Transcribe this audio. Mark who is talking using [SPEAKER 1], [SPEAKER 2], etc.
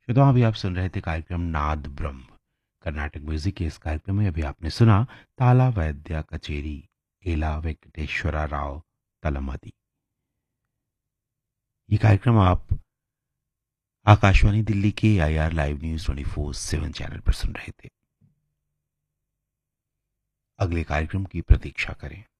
[SPEAKER 1] तो अभी आप सुन रहे थे कार्यक्रम नाद ब्रह्म कर्नाटक म्यूजिक के। इस कार्यक्रम में अभी आपने सुना ताला वैद्य कचेरी एला वेंकटेश्वरा राव तलमदी। ये कार्यक्रम आप आकाशवाणी दिल्ली के आईआर लाइव न्यूज 24/7 चैनल पर सुन रहे थे। अगले कार्यक्रम की प्रतीक्षा करें।